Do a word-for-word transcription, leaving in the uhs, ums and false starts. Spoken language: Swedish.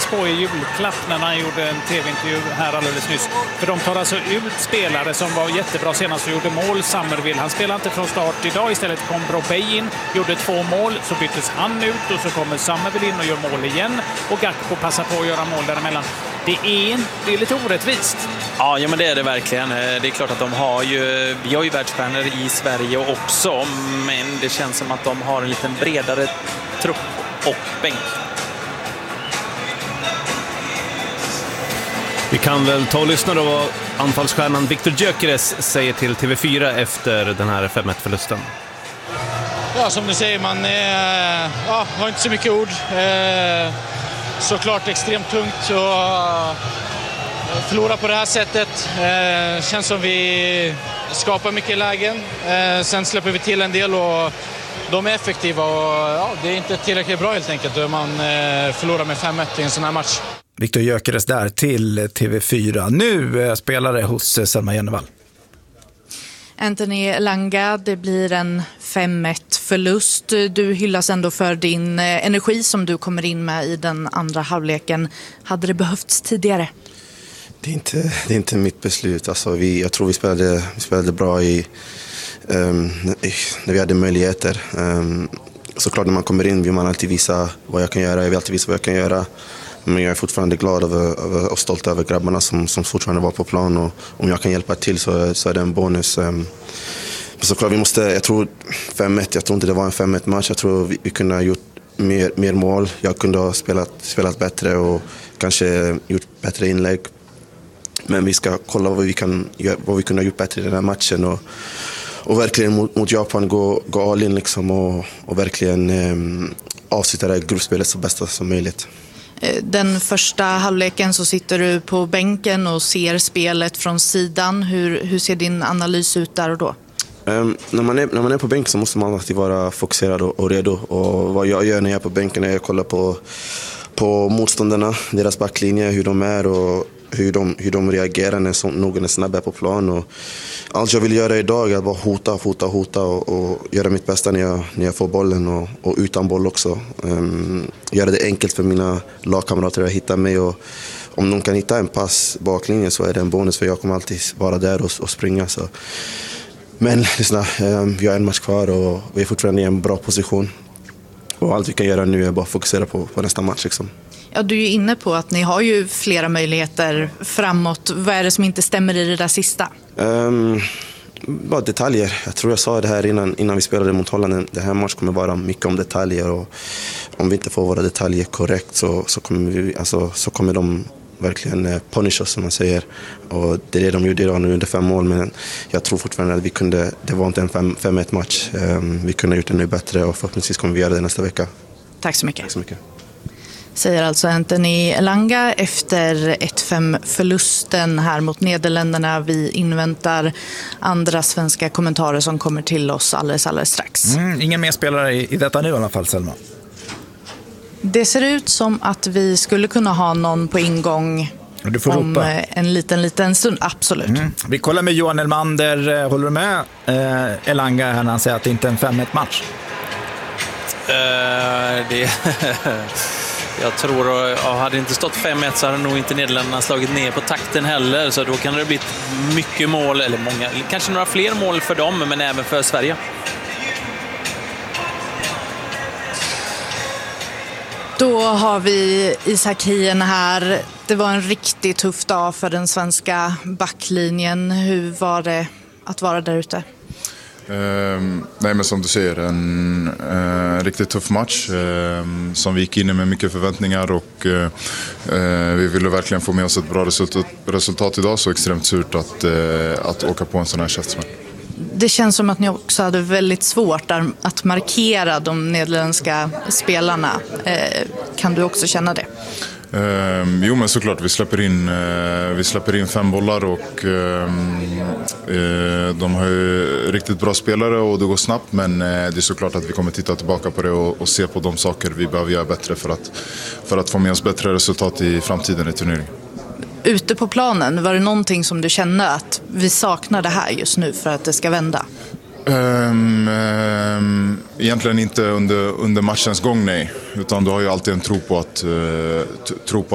på i julklapp när han gjorde en tv-intervju här alldeles nyss. För de tar alltså ut spelare som var jättebra senast och gjorde mål. Summerville, han spelar inte från start idag. Istället kom Brobey in, gjorde två mål. Så byttes han ut och så kommer Summerville in och gör mål igen. Och Gakpo passar på att göra mål däremellan. Det är, det är lite orättvist. Ja, ja, men det är det verkligen. Det är klart att de har ju, vi har ju världsstjärnor i Sverige också, men det känns som att de har en liten bredare trupp och bänk. Vi kan väl ta och lyssna då vad anfallsstjärnan Viktor Gyökeres säger till T V fyra efter den här fem ett-förlusten. Ja, som du säger, man eh, ja, har inte så mycket ord. Eh, såklart extremt tungt att förlora på det här sättet. Eh, känns som vi skapar mycket lägen. Eh, sen släpper vi till en del och de är effektiva. Och, ja, det är inte tillräckligt bra helt enkelt då man eh, förlorar med fem ett i en sån här match. Viktor Gyökeres där till T V fyra. Nu eh, spelare hos eh, Selma Jennevall. Anthony Elanga, det blir en fem ett-förlust. Du hyllas ändå för din energi som du kommer in med i den andra halvleken. Hade det behövts tidigare? Det är inte, det är inte mitt beslut. Alltså vi, jag tror vi spelade, vi spelade bra i, um, när vi hade möjligheter. Um, såklart när man kommer in vill man alltid visa vad jag kan göra. Jag vill alltid visa vad jag kan göra. Men jag är fortfarande glad över, över, och stolt över grabbarna som, som fortfarande var på plan. Och om jag kan hjälpa till så, så är det en bonus. Um, såklart vi måste, jag tror fem ett, jag tror inte det var en fem ett-match. Jag tror vi, vi kunde ha gjort mer, mer mål. Jag kunde ha spelat, spelat bättre och kanske gjort bättre inlägg. Men vi ska kolla vad vi, kan, vad vi kunde ha gjort bättre i den här matchen. Och, och verkligen mot, mot Japan gå, gå all in liksom och, och verkligen um, avsluta det här gruppspelet så bästa som möjligt. Den första halvleken så sitter du på bänken och ser spelet från sidan. Hur, hur ser din analys ut där och då? Um, när, man är, när man är på bänken så måste man alltid vara fokuserad och, och redo. Och vad jag gör när jag är på bänken är att jag kollar på, på motståndarna, deras backlinje, hur de är och hur de, hur de reagerar när som, någon är snabb på plan. Och allt jag vill göra idag är att bara hota, hota, hota och, och göra mitt bästa när jag, när jag får bollen och, och utan boll också. Um, göra det enkelt för mina lagkamrater att hitta mig. Och om någon kan hitta en pass baklinjen så är det en bonus för jag kommer alltid vara där och, och springa. Så. Men lyssna, um, vi har en match kvar och vi är fortfarande i en bra position. Och allt vi kan göra nu är bara fokusera på, på nästa match liksom. Ja, du är ju inne på att ni har ju flera möjligheter framåt. Vad är det som inte stämmer i det där sista? Um, bara detaljer. Jag tror jag sa det här innan, innan vi spelade mot Holland. Det här matchen kommer vara mycket om detaljer. Och om vi inte får våra detaljer korrekt så, så, kommer, vi, alltså, så kommer de verkligen punish oss som man säger. Och det är det de gjorde idag nu under fem mål. Men jag tror fortfarande att vi kunde, det var inte en fem ett match. Um, vi kunde ha gjort det nu bättre och förhoppningsvis kommer vi göra det nästa vecka. Tack så mycket. Tack så mycket. Säger alltså Anthony Elanga efter ett fem-förlusten här mot Nederländerna. Vi inväntar andra svenska kommentarer som kommer till oss alldeles, alldeles strax. Mm, ingen mer spelare i, i detta nu i alla fall, Selma. Det ser ut som att vi skulle kunna ha någon på ingång du får om ropa. en liten, liten stund. Absolut. Mm. Vi kollar med Johan Elmander. Håller du med eh, Elanga här när han säger att det inte är en fem ett-match? Uh, det... Jag tror, ja, hade det inte stått fem ett så hade nog inte Nederländerna slagit ner på takten heller. Så då kan det bli mycket mål, eller många, kanske några fler mål för dem, men även för Sverige. Då har vi Isak Hien här. Det var en riktigt tuff dag för den svenska backlinjen. Hur var det att vara där ute? Uh, nej men som du säger, en uh, riktigt tuff match uh, som vi gick in med mycket förväntningar och uh, uh, vi ville verkligen få med oss ett bra resultat, resultat idag, så extremt surt att, uh, att åka på en sån här käftsmäll. Det känns som att ni också hade väldigt svårt att markera de nederländska spelarna. Uh, kan du också känna det? Uh, jo men såklart, vi släpper in uh, vi släpper in fem bollar och uh, uh, de har ju riktigt bra spelare och det går snabbt, men uh, det är såklart att vi kommer titta tillbaka på det och, och se på de saker vi behöver göra bättre för att, för att få med oss bättre resultat i framtiden i turneringen. Ute på planen, var det någonting som du kände att vi saknar det här just nu för att det ska vända? Um, um, egentligen inte under, under matchens gång, nej. Utan du har ju alltid en tro på att, uh, t- tro på